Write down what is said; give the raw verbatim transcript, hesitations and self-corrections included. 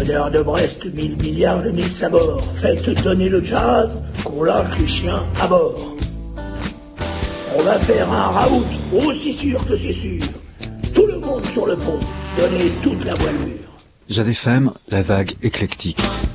Honneur de Brest, mille milliards de mille sabords. Faites donner le jazz, qu'on lâche les chiens à bord. On va faire un raout, aussi sûr que c'est sûr. Tout le monde sur le pont, donnez toute la voilure. Jade F M, la vague éclectique.